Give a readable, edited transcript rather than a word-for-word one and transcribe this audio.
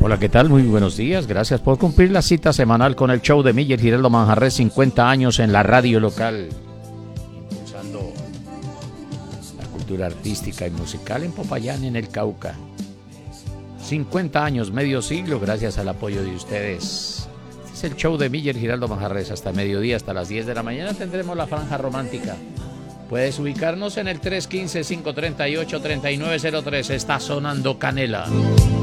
Hola, ¿qué tal? Muy buenos días. Gracias por cumplir la cita semanal con el show de Miller Giraldo Manjarres, 50 años en la radio local, impulsando la cultura artística y musical en Popayán, en el Cauca. 50 años, medio siglo, gracias al apoyo de ustedes. Este es el show de Miller Giraldo Manjarres. Hasta mediodía, hasta las 10 de la mañana tendremos la franja romántica. Puedes ubicarnos en el 315-538-3903. Está sonando Canela.